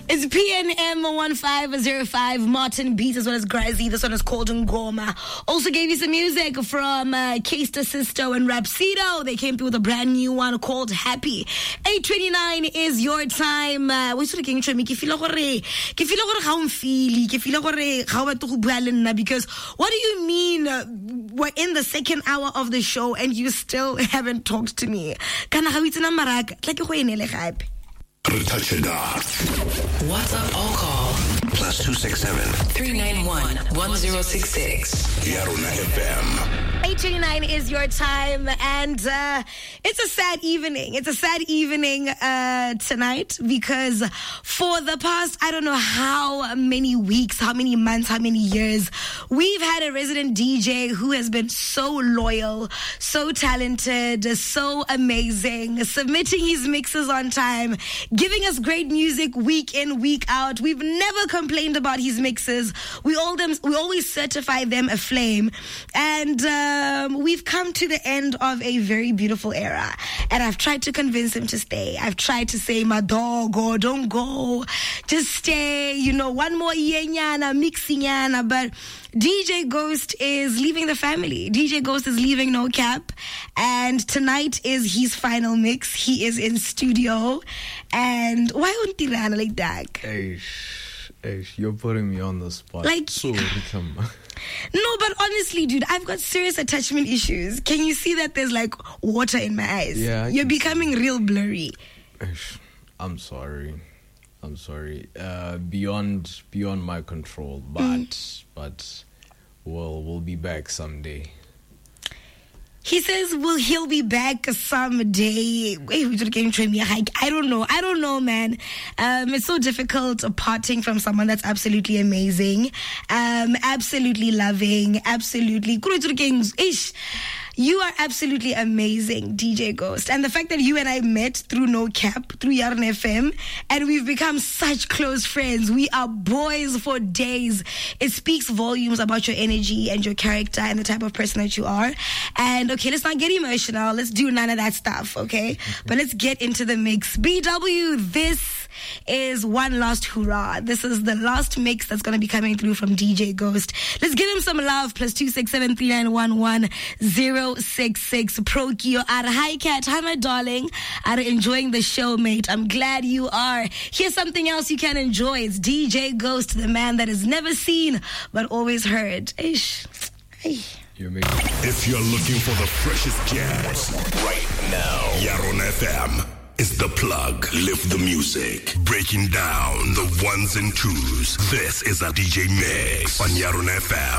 It's PNM 1505, Martin Beats, as well as Grazi. This one is called Ngoma. Also gave you some music from Kester Sisto and Rapsido. They came through with a brand new one called Happy. 8:29 is your time. We sort of getting to me. Because what do you mean we're in the second hour of the show and you still haven't talked to me? WhatsApp all call +267 391 1066. Yarona FM. 8:29 is your time, and it's a sad evening. It's a sad evening tonight because for the past, I don't know how many weeks, how many months, how many years, we've had a resident DJ who has been so loyal, so talented, so amazing, submitting his mixes on time, giving us great music week in, week out. We've never complained about his mixes. We always certify them a flame, and we've come to the end of a very beautiful era, and I've tried to convince him to stay. I've tried to say, my dog, oh, don't go, just stay, one more yenyana, mixingana, but DJ Ghost is leaving the family. DJ Ghost is leaving No Cap, and tonight is his final mix. He is in studio, and why wouldn't he run like that? You're putting me on the spot. No, but honestly, dude, I've got serious attachment issues. Can you see that there's water in my eyes? Yeah, you're becoming real blurry. I'm sorry. Beyond my control, but we'll be back someday. He says, he'll be back someday. I don't know, man. It's so difficult parting from someone that's absolutely amazing, absolutely loving, absolutely. You are absolutely amazing, DJ Ghost. And the fact that you and I met through No Cap, through Yarona FM, and we've become such close friends. We are boys for days. It speaks volumes about your energy and your character and the type of person that you are. And okay, let's not get emotional. Let's do none of that stuff, okay? But let's get into the mix. BW, this is one last hurrah. This is the last mix that's going to be coming through from DJ Ghost. Let's give him some love. +267 391 1066. Prokio, hi Kat, hi my darling. Are enjoying the show, mate? I'm glad you are. Here's something else you can enjoy. It's DJ Ghost, the man that is never seen but always heard. Ish. Hey. If you're looking for the freshest jams right now, Yarona FM is the plug. Lift the music. Breaking down the ones and twos. This is a DJ mix on Yarona FM.